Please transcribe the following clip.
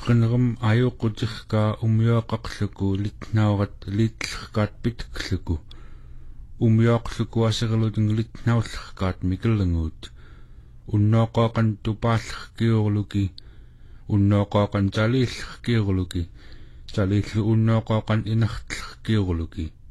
qinnerum ajuqqutirkaa umioqaqluku litnaurat liitllerkaat pitkluku umioqluku aserlutung litnaullerkaat mikellenguut unnooqooqan tupaallerkiurluki unnooqooqan taliillerkiurluki taliillu unnooqooqan inertlerkiurluki